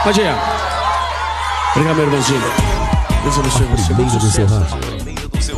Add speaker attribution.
Speaker 1: Pode ir. Obrigado, meu irmãozinho. Deus abençoe você.
Speaker 2: Primeiro do seu rádio.